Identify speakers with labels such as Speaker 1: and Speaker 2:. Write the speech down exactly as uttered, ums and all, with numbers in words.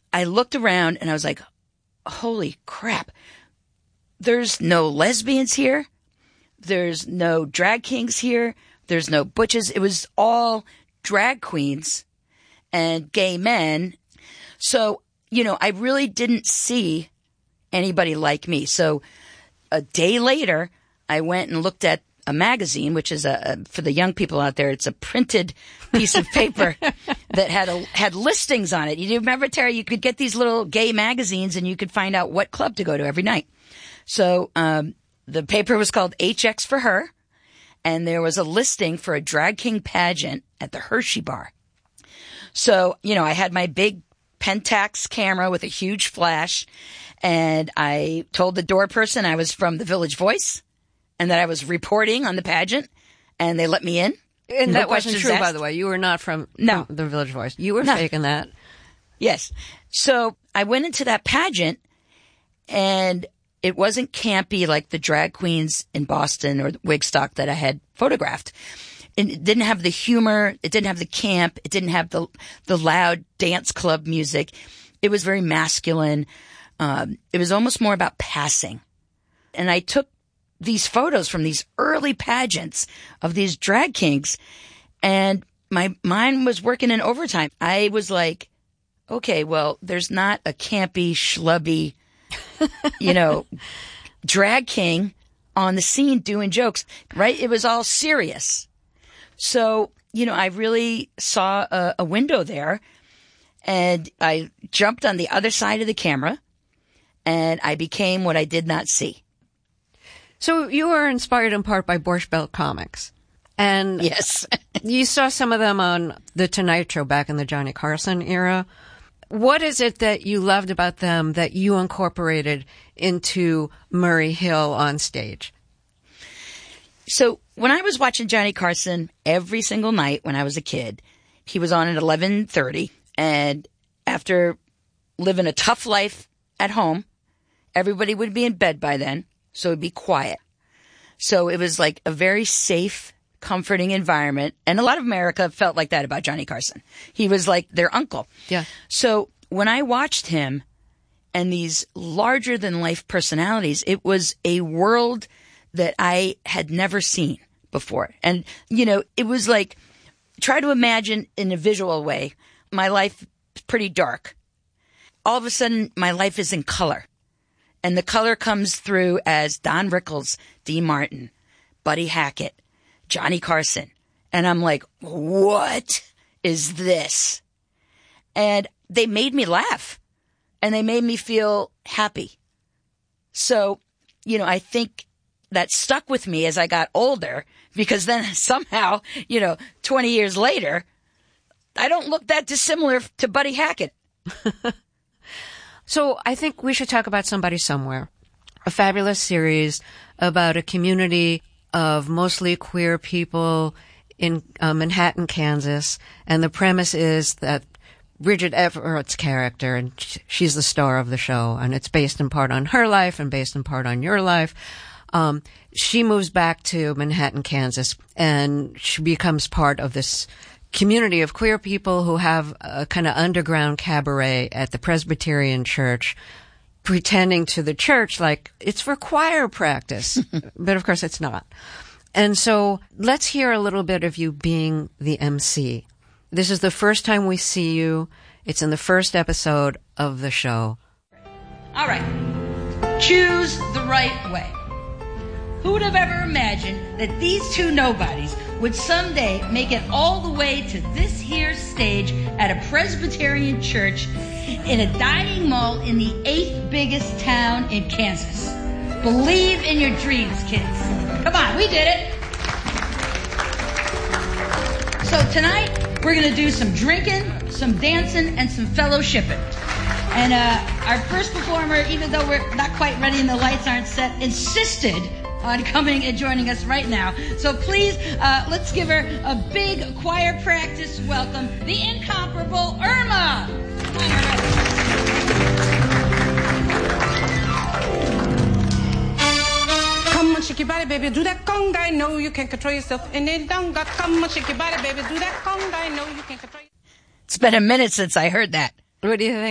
Speaker 1: I looked around and I was like, holy crap. There's no lesbians here. There's no drag kings here. There's no butches. It was all drag queens and gay men. So, you know, I really didn't see anybody like me. So a day later, I went and looked at a magazine, which is a, a for the young people out there, it's a printed piece of paper that had a, had listings on it. You remember, Terry, you could get these little gay magazines and you could find out what club to go to every night. So, um, the paper was called H X for Her, and there was a listing for a drag king pageant at the Hershey Bar. So, you know, I had my big Pentax camera with a huge flash, and I told the door person I was from the Village Voice and that I was reporting on the pageant, and they let me in.
Speaker 2: And
Speaker 1: no
Speaker 2: that wasn't true,
Speaker 1: asked.
Speaker 2: by the way. You were not from,
Speaker 1: no.
Speaker 2: from the Village Voice. You were
Speaker 1: no.
Speaker 2: faking that.
Speaker 1: Yes. So I went into that pageant, and it wasn't campy like the drag queens in Boston or Wigstock that I had photographed. And it didn't have the humor. It didn't have the camp. It didn't have the the loud dance club music. It was very masculine. Um, it was almost more about passing. And I took these photos from these early pageants of these drag kings, and my mind was working in overtime. I was like, okay, well, there's not a campy, schlubby, you know, drag king on the scene doing jokes, right? It was all serious. So, you know, I really saw a, a window there, and I jumped on the other side of the camera, and I became what I did not see.
Speaker 2: So you were inspired in part by Borscht Belt comics. And
Speaker 1: yes,
Speaker 2: you saw some of them on The Tonight Show back in the Johnny Carson era. What is it that you loved about them that you incorporated into Murray Hill on stage?
Speaker 1: So when I was watching Johnny Carson every single night when I was a kid, he was on at eleven thirty. And after living a tough life at home, everybody would be in bed by then. So it'd be quiet. So it was like a very safe, comforting environment. And a lot of America felt like that about Johnny Carson. He was like their uncle.
Speaker 2: Yeah.
Speaker 1: So when I watched him and these larger than life personalities, it was a world that I had never seen before. And, you know, it was like, try to imagine in a visual way, my life is pretty dark. All of a sudden, my life is in color. And the color comes through as Don Rickles, Dean Martin, Buddy Hackett, Johnny Carson. And I'm like, what is this? And they made me laugh. And they made me feel happy. So, you know, I think that stuck with me as I got older, because then somehow, you know, twenty years later, I don't look that dissimilar to Buddy Hackett.
Speaker 2: So I think we should talk about Somebody Somewhere, a fabulous series about a community of mostly queer people in uh, Manhattan, Kansas. And the premise is that Bridget Everett's character, and she's the star of the show, and it's based in part on her life and based in part on your life. Um, she moves back to Manhattan, Kansas, and she becomes part of this community of queer people who have a kind of underground cabaret at the Presbyterian Church, pretending to the church like it's for choir practice. But of course it's not. And so let's hear a little bit of you being the M C. This is the first time we see you. It's in the first episode of the show.
Speaker 1: All right. Choose the right way. Who would have ever imagined that these two nobodies would someday make it all the way to this here stage at a Presbyterian church in a dining mall in the eighth biggest town in Kansas? Believe in your dreams, kids. Come on, we did it. So tonight, we're going to do some drinking, some dancing, and some fellowshipping. And uh, our first performer, even though we're not quite ready and the lights aren't set, insisted on coming and joining us right now. So please, uh, let's give her a big choir practice welcome, the incomparable Irma. Come on, Irma.
Speaker 3: Come on, shake your body, baby, do that conga. I know you can't control yourself. And then don't go. Come on, shake your body, baby, do that conga. I know you can't control yourself.
Speaker 1: It's been a minute since I heard that.
Speaker 2: What do you think?